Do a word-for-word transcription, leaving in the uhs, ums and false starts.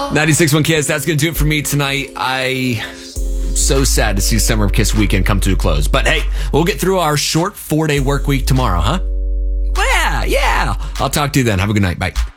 ninety-six point one Kiss, that's going to do it for me tonight. I so sad to see Summer of Kiss weekend come to a close. But hey, we'll get through our short four-day work week tomorrow, huh? Well, yeah, yeah. I'll talk to you then. Have a good night. Bye.